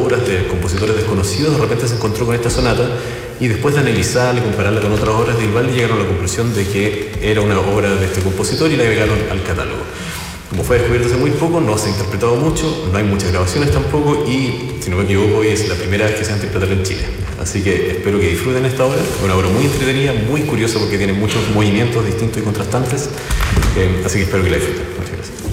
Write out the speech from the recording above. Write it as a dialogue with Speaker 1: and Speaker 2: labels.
Speaker 1: obras de compositores desconocidos, de repente se encontró con esta sonata y después de analizarla y compararla con otras obras de Vivaldi llegaron a la conclusión de que era una obra de este compositor y la agregaron al catálogo. Como fue descubierto hace muy poco, no se ha interpretado mucho, no hay muchas grabaciones tampoco y, si no me equivoco, hoy es la primera vez que se va a interpretar en Chile. Así que espero que disfruten esta obra, una obra muy entretenida, muy curiosa porque tiene muchos movimientos distintos y contrastantes, así que espero que la disfruten. Muchas gracias.